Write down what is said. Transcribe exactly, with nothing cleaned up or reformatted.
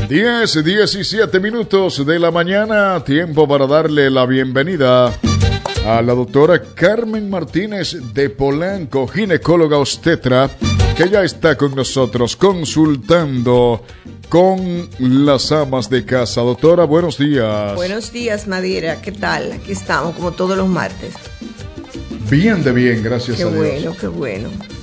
diez, diecisiete minutos de la mañana, tiempo para darle la bienvenida a la doctora Carmen Martínez de Polanco, ginecóloga obstetra, que ya está con nosotros consultando con las amas de casa. Doctora, buenos días. Buenos días, Madera, ¿qué tal? Aquí estamos como todos los martes. Bien de bien, gracias qué a Dios. Qué bueno, qué bueno.